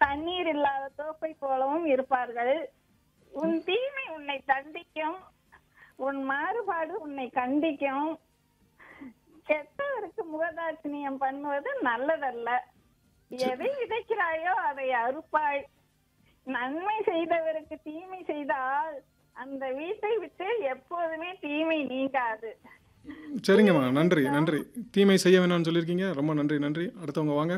தண்ணீர் இல்லாத தோப்பை போலவும் இருப்பார்கள். உன் தீமை உன்னை தண்டிக்கும், உன் மாறுபாடு உன்னை கண்டிக்கும். கெட்டவருக்கு முகதாட்சிணியம் பண்ணுவது நல்லதல்ல. எதை விதைக்கிறாயோ அதை அறுப்பாய். நன்மை செய்தவருக்கு தீமை செய்தால் அந்த வீட்டை விட்டு எப்போதுமே தீமை நீங்காது. சரிங்கம்மா, நன்றி நன்றி. தீமை செய்ய வேணாம்னு சொல்லியிருக்கீங்க, ரொம்ப நன்றி நன்றி. அடுத்தவங்க வாங்க.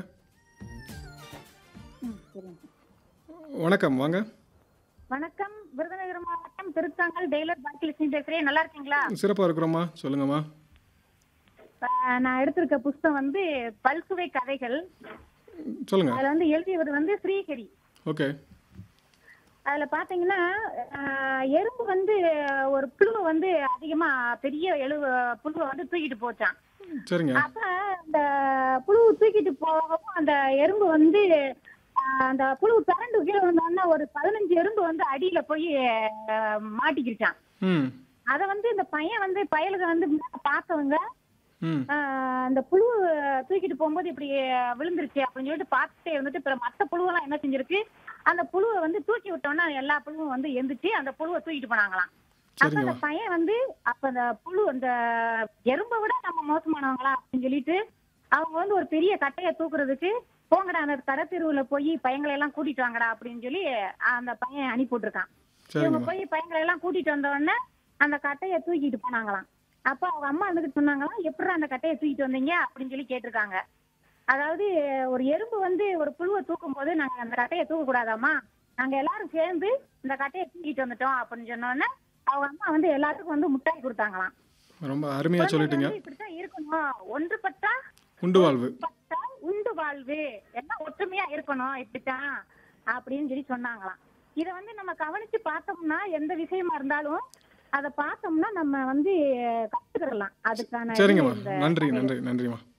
வணக்கம், வாங்க. வணக்கம். விருதுநகர் மாவட்டம் திருத்தாங்கல் டெய்லர் பாக்கியலட்சுமி பேசுறேன். நல்லா இருக்கீங்களா? சிறப்பாக இருக்கிறோம்மா, சொல்லுங்கம்மா. நான் எடுத்திருக்க புஸ்தகம் வந்து பல்சுவை கதைகள். சொல்லுங்க. அதுல வந்து எழுதியவர் வந்து ஸ்ரீஹரி. ஓகே. அதுல பாத்தீங்கன்னா எறும்பு வந்து ஒரு புழுவை வந்து அதிகமா பெரிய புழுவை வந்து தூக்கிட்டு போச்சான். சரிங்க. அப்ப அந்த புழு தூக்கிட்டு போகவும் அந்த எறும்பு வந்து அந்த புழு பிறண்டு கீழே விழுந்தோன்னா ஒரு 15 எறும்பு வந்து அடியில போய் மாட்டிக்கிட்டான். அத வந்து இந்த பையன் வந்து பயலுக்கு வந்து பார்த்தவங்க அந்த புழு தூக்கிட்டு போகும்போது இப்படி விழுந்துருச்சு அப்படின்னு சொல்லிட்டு பார்த்துட்டே இருந்துட்டு மற்ற புழுவெல்லாம் என்ன செஞ்சிருக்கு, அந்த புழுவை வந்து தூக்கி விட்டோம்னா எல்லா புழுவும் வந்து எந்திரிச்சு அந்த புழுவை தூக்கிட்டு போனாங்களாம். அப்ப அந்த பையன் வந்து அப்ப அந்த புழு அந்த எறும்பை விட நம்ம மோசமானவங்களா அப்படின்னு சொல்லிட்டு அவங்க வந்து ஒரு பெரிய கட்டையை தூக்குறதுக்கு போங்கடா அந்த கடை தெருவுல போய் பையங்களை எல்லாம் கூட்டிட்டு வாங்கடா அப்படின்னு சொல்லி அந்த பையன் அனுப்பி விட்டுருக்கான். இவங்க போய் பையங்களை எல்லாம் கூட்டிட்டு வந்த உடனே அந்த கட்டையை தூக்கிட்டு போனாங்களாம். அப்ப அவங்க அம்மா வந்துட்டு சொன்னாங்களாம், எப்படி அந்த கட்டையை தூக்கிட்டு வந்தீங்க அப்படின்னு சொல்லி கேட்டிருக்காங்க. அதாவது ஒரு எறும்பு வந்து ஒரு புழுவை தூக்கும் போது நாங்க அந்த கட்டையை தூக்க கூடாதாமா, நாங்க எல்லாரும் சேர்ந்து இந்த கட்டையை தூக்கிட்டு வந்துட்டோம் அப்படின்னு சொன்னோன்னே அவங்க அம்மா வந்து எல்லாத்துக்கும் வந்து முட்டாய் கொடுத்தாங்களாம். ரொம்ப அருமையா சொல்லிட்டீங்க. இப்படித்தான் இருக்கணும், ஒன்றுபட்டா உண்டு வாழ்வு, உண்டு வாழ்வு, எல்லாம் ஒற்றுமையா இருக்கணும் இப்படித்தான் அப்படின்னு சொல்லி சொன்னாங்களாம். இத வந்து நம்ம கவனிச்சு பார்த்தோம்னா எந்த விஷயமா இருந்தாலும் அதை பார்த்தோம்னா நம்ம வந்து கத்துக்கலாம். அதுக்கான சரிங்கம்மா, நன்றி நன்றி நன்றிம்மா.